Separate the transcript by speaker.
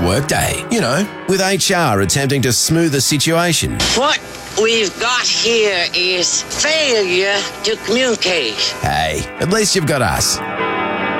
Speaker 1: workday. You know, with HR attempting to smooth the situation.
Speaker 2: What we've got here is failure to communicate.
Speaker 1: Hey, at least you've got us.